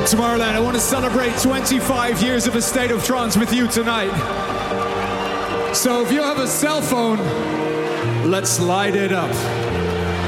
Tomorrowland. I want to celebrate 25 years of A State of Trance with you tonight. So if you have a cell phone, let's light it up.